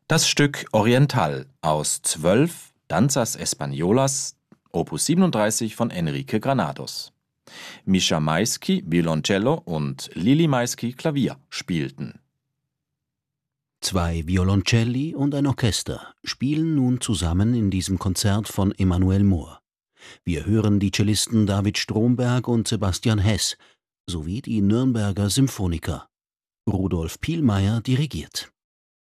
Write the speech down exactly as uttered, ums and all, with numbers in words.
Das Stück Oriental aus zwölf Danzas Españolas, Opus siebenunddreißig von Enrique Granados. Mischa Maisky Violoncello und Lili Maisky Klavier spielten. Zwei Violoncelli und ein Orchester spielen nun zusammen in diesem Konzert von Emmanuel Mohr. Wir hören die Cellisten David Stromberg und Sebastian Hess sowie die Nürnberger Symphoniker. Rudolf Pielmeier dirigiert.